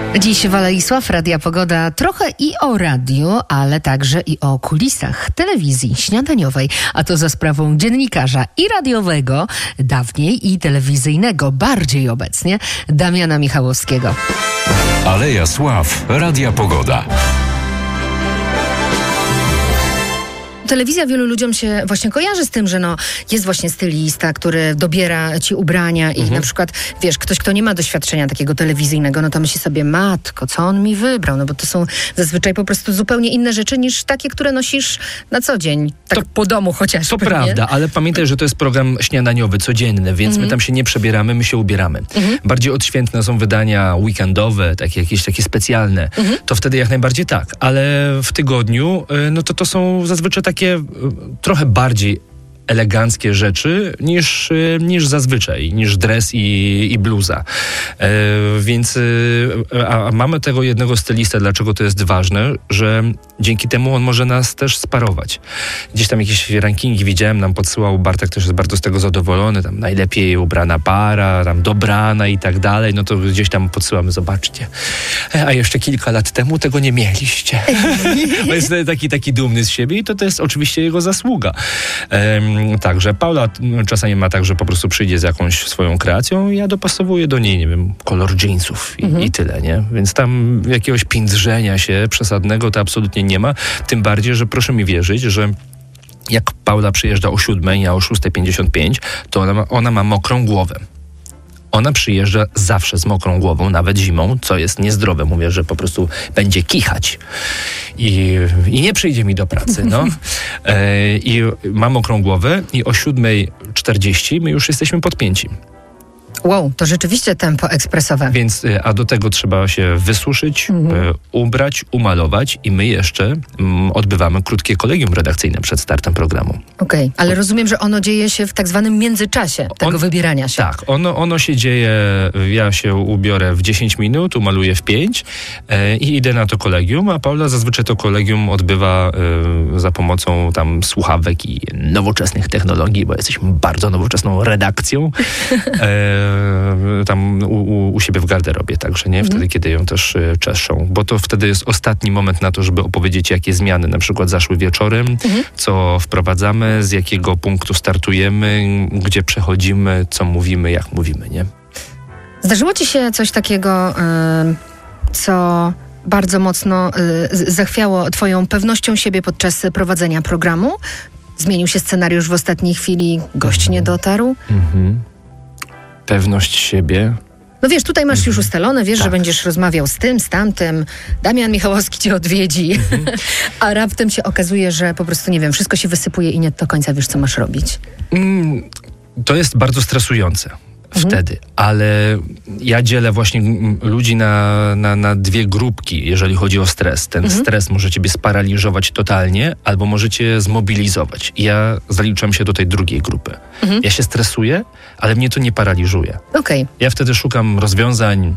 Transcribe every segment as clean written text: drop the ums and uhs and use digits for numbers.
Dziś Waleisław, Radia Pogoda, trochę i o radiu, ale także i o kulisach telewizji śniadaniowej, a to za sprawą dziennikarza i radiowego, dawniej i telewizyjnego, bardziej obecnie, Damiana Michałowskiego. Aleja Sław, Radia Pogoda. Telewizja wielu ludziom się właśnie kojarzy z tym, że jest właśnie stylista, który dobiera ci ubrania i na przykład, wiesz, ktoś, kto nie ma doświadczenia takiego telewizyjnego, to myśli sobie, matko, co on mi wybrał? Bo to są zazwyczaj po prostu zupełnie inne rzeczy niż takie, które nosisz na co dzień, tak po domu chociażby. To prawda, ale pamiętaj, że to jest program śniadaniowy, codzienny, więc my tam się nie przebieramy, my się ubieramy. Bardziej odświętne są wydania weekendowe, jakieś takie specjalne. To wtedy jak najbardziej tak, ale w tygodniu, to są zazwyczaj takie trochę bardziej eleganckie rzeczy niż zazwyczaj, niż dres i bluza. Więc mamy tego jednego stylista. Dlaczego to jest ważne? Że dzięki temu on może nas też sparować. Gdzieś tam jakieś rankingi widziałem, nam podsyłał, Bartek też jest bardzo z tego zadowolony, tam najlepiej ubrana para, tam dobrana i tak dalej, to gdzieś tam podsyłamy, zobaczcie. A jeszcze kilka lat temu tego nie mieliście. On jest taki dumny z siebie i to jest oczywiście jego zasługa. Także Paula czasami ma tak, że po prostu przyjdzie z jakąś swoją kreacją i ja dopasowuję do niej, nie wiem, kolor jeansów i tyle, nie? Więc tam jakiegoś pindrzenia się przesadnego to absolutnie nie ma. Tym bardziej, że proszę mi wierzyć, że jak Paula przyjeżdża o 7:00, ja o 6:55, to ona ma mokrą głowę. Ona przyjeżdża zawsze z mokrą głową, nawet zimą, co jest niezdrowe. Mówię, że po prostu będzie kichać. I nie przyjdzie mi do pracy, I ma mokrą głowę i o 7:40 my już jesteśmy podpięci. Wow, to rzeczywiście tempo ekspresowe. Więc, a do tego trzeba się wysuszyć, ubrać, umalować i my jeszcze odbywamy krótkie kolegium redakcyjne przed startem programu. Okej, ale rozumiem, że ono dzieje się w tak zwanym międzyczasie tego wybierania się. Tak, ono się dzieje, ja się ubiorę w 10 minut, umaluję w 5 i idę na to kolegium, a Paula zazwyczaj to kolegium odbywa za pomocą tam słuchawek i nowoczesnych technologii, bo jesteśmy bardzo nowoczesną redakcją. Tam u siebie w garderobie, także nie? Wtedy, kiedy ją też czeszą, bo to wtedy jest ostatni moment na to, żeby opowiedzieć, jakie zmiany na przykład zaszły wieczorem, co wprowadzamy, z jakiego punktu startujemy, gdzie przechodzimy, co mówimy, jak mówimy, nie? Zdarzyło ci się coś takiego, co bardzo mocno zachwiało twoją pewnością siebie podczas prowadzenia programu? Zmienił się scenariusz w ostatniej chwili, gość nie dotarł? Pewność siebie. Wiesz, tutaj masz już ustalone, wiesz, że będziesz rozmawiał z tym, z tamtym, Damian Michałowski cię odwiedzi, a raptem się okazuje, że po prostu, nie wiem, wszystko się wysypuje i nie do końca wiesz, co masz robić. To jest bardzo stresujące wtedy, ale ja dzielę właśnie ludzi na dwie grupki, jeżeli chodzi o stres. Ten stres może ciebie sparaliżować totalnie, albo może cię zmobilizować. Ja zaliczam się do tej drugiej grupy. Ja się stresuję, ale mnie to nie paraliżuje. Okej. Ja wtedy szukam rozwiązań,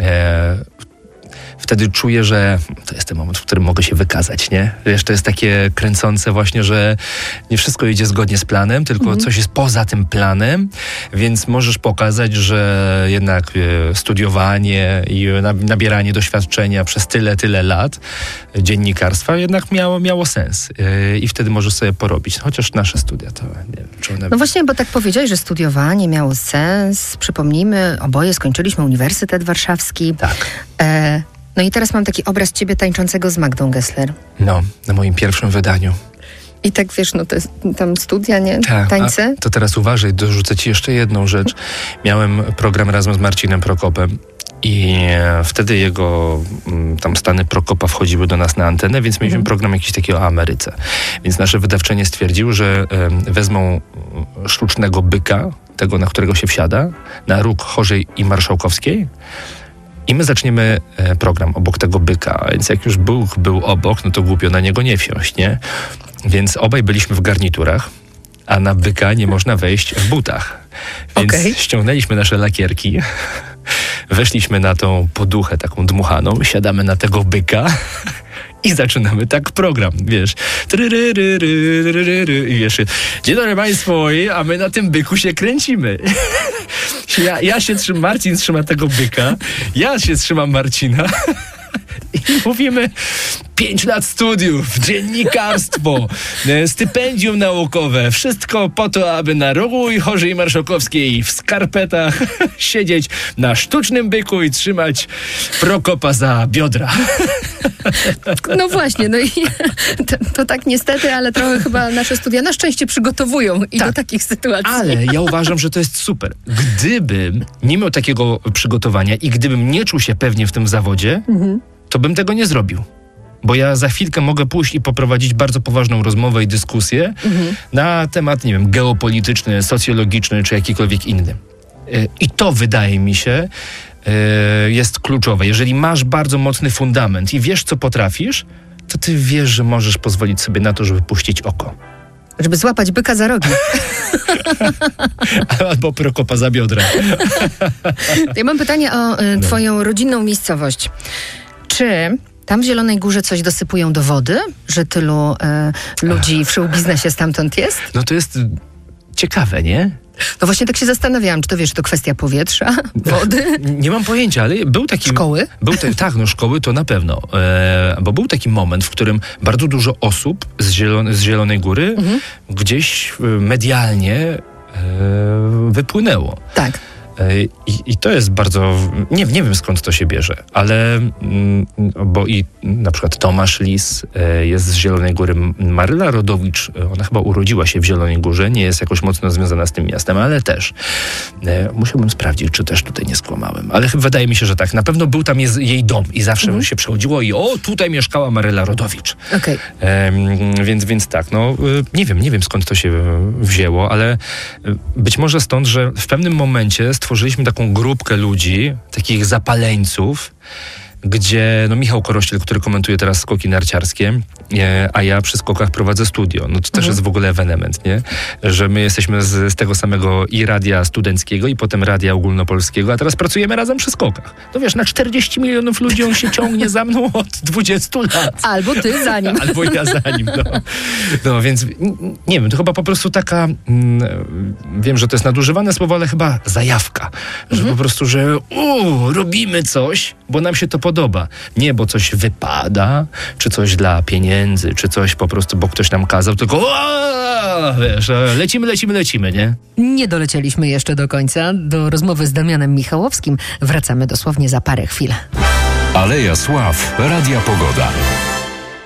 wtedy czuję, że to jest ten moment, w którym mogę się wykazać, nie? Wiesz, to jest takie kręcące właśnie, że nie wszystko idzie zgodnie z planem, tylko coś jest poza tym planem, więc możesz pokazać, że jednak studiowanie i nabieranie doświadczenia przez tyle lat dziennikarstwa jednak miało sens. I wtedy możesz sobie porobić. Chociaż nasze studia to nie wiem, czy one... Właśnie, bo tak powiedziałeś, że studiowanie miało sens. Przypomnijmy, oboje skończyliśmy Uniwersytet Warszawski. Tak. I teraz mam taki obraz ciebie tańczącego z Magdą Gessler. Na moim pierwszym wydaniu. I tak wiesz, to jest tam studia, nie? Tak, tańce. To teraz uważaj, dorzucę ci jeszcze jedną rzecz. Miałem program razem z Marcinem Prokopem i wtedy jego tam Stany Prokopa wchodziły do nas na antenę, więc mieliśmy program jakiś taki o Ameryce. Więc nasze wydawczynie stwierdziły, że wezmą sztucznego byka, tego, na którego się wsiada, na róg Chorzej i Marszałkowskiej, i my zaczniemy program obok tego byka, więc jak już był obok, to głupio na niego nie wsiąść, nie? Więc obaj byliśmy w garniturach, a na byka nie można wejść w butach. Więc ściągnęliśmy nasze lakierki, weszliśmy na tą poduchę taką dmuchaną, siadamy na tego byka i zaczynamy tak program, wiesz. I wiesz, dzień dobry Państwu, a my na tym byku się kręcimy. Ja się trzymam, Marcin trzyma tego byka, ja się trzymam Marcina i mówimy 5 lat studiów, dziennikarstwo, stypendium naukowe, wszystko po to, aby na rogu i Chorzej Marszałkowskiej w skarpetach siedzieć na sztucznym byku i trzymać Prokopa za biodra. No właśnie, no i to tak niestety, ale trochę chyba nasze studia na szczęście przygotowują i do takich sytuacji. Ale ja uważam, że to jest super. Gdybym nie miał takiego przygotowania i gdybym nie czuł się pewnie w tym zawodzie, to bym tego nie zrobił. Bo ja za chwilkę mogę pójść i poprowadzić bardzo poważną rozmowę i dyskusję na temat, nie wiem, geopolityczny, socjologiczny czy jakikolwiek inny. I to wydaje mi się jest kluczowe. Jeżeli masz bardzo mocny fundament i wiesz, co potrafisz, to ty wiesz, że możesz pozwolić sobie na to, żeby puścić oko. Żeby złapać byka za rogi. Albo Prokopa za biodra. Ja mam pytanie o twoją rodzinną miejscowość. Czy tam w Zielonej Górze coś dosypują do wody? Że tylu ludzi w show-biznesie stamtąd jest? No to jest ciekawe, nie? No właśnie tak się zastanawiałam, czy to wiesz, czy to kwestia powietrza, wody? Nie mam pojęcia, ale był taki... Szkoły? Tak, szkoły to na pewno. Bo był taki moment, w którym bardzo dużo osób z Zielonej Góry gdzieś medialnie wypłynęło. Tak. I to jest bardzo... Nie wiem, skąd to się bierze, ale... Bo i na przykład Tomasz Lis jest z Zielonej Góry. Maryla Rodowicz, ona chyba urodziła się w Zielonej Górze, nie jest jakoś mocno związana z tym miastem, ale też. Musiałbym sprawdzić, czy też tutaj nie skłamałem. Ale wydaje mi się, że tak. Na pewno był tam jej dom i zawsze się przechodziło i tutaj mieszkała Maryla Rodowicz. Okej. Więc tak, nie wiem skąd to się wzięło, ale być może stąd, że w pewnym momencie stworzyliśmy taką grupkę ludzi, takich zapaleńców, gdzie Michał Korościel, który komentuje teraz skoki narciarskie, a ja przy skokach prowadzę studio. No to też jest w ogóle ewenement, nie? Że my jesteśmy z tego samego i radia studenckiego, i potem radia ogólnopolskiego, a teraz pracujemy razem przy skokach. No wiesz, na 40 milionów ludzi on się ciągnie za mną od 20 lat. Albo ty za nim. Albo ja za nim, no więc nie wiem, to chyba po prostu taka, wiem, że to jest nadużywane słowo, ale chyba zajawka. Że po prostu, że robimy coś, bo nam się to podoba. Nie, bo coś wypada, czy coś dla pieniędzy, czy coś po prostu, bo ktoś nam kazał, tylko wiesz, lecimy, nie? Nie dolecieliśmy jeszcze do końca. Do rozmowy z Damianem Michałowskim wracamy dosłownie za parę chwil. Aleja Sław, Radia Pogoda.